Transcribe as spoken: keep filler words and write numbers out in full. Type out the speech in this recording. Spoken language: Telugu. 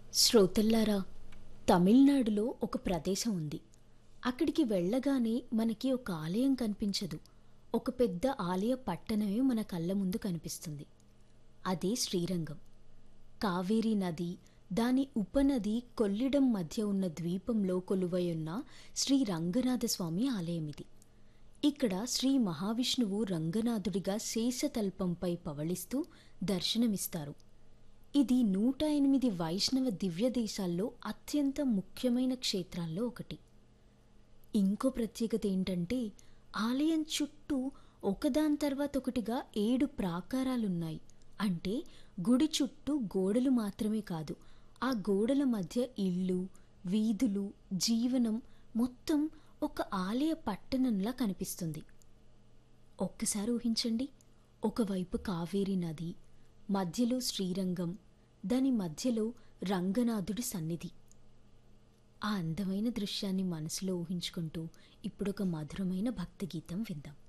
శ్రోతల్లారా, తమిళనాడులో ఒక ప్రదేశం ఉంది. అక్కడికి వెళ్ళగానే మనకి ఒక ఆలయం కనిపించదు. ఒక పెద్ద ఆలయ పట్టణమే మన కళ్ళ ముందు కనిపిస్తుంది. అదే శ్రీరంగం. కావేరీ నది, దాని ఉపనది కొల్లిడం మధ్య ఉన్న ద్వీపంలో కొలువై ఉన్న శ్రీ రంగనాథస్వామి ఆలయమిది. ఇక్కడ శ్రీ మహావిష్ణువు రంగనాథుడిగా శేషతల్పంపై పవళిస్తూ దర్శనమిస్తారు. ఇది నూట ఎనిమిది వైష్ణవ దివ్య దేశాల్లో అత్యంత ముఖ్యమైన క్షేత్రాల్లో ఒకటి. ఇంకో ప్రత్యేకత ఏంటంటే, ఆలయం చుట్టూ ఒకదాని తర్వాత ఒకటిగా ఏడు ప్రాకారాలున్నాయి. అంటే గుడి చుట్టూ గోడలు మాత్రమే కాదు, ఆ గోడల మధ్య ఇళ్ళు, వీధులు, జీవనం మొత్తం ఒక ఆలయ పట్టణంలా కనిపిస్తుంది. ఒక్కసారి ఊహించండి, ఒకవైపు కావేరీ నది, మధ్యలో శ్రీరంగం, దాని మధ్యలో రంగనాథుడి సన్నిధి. ఆ అందమైన దృశ్యాన్ని మనసులో ఊహించుకుంటూ ఇప్పుడొక మధురమైన భక్తి గీతం విందాం.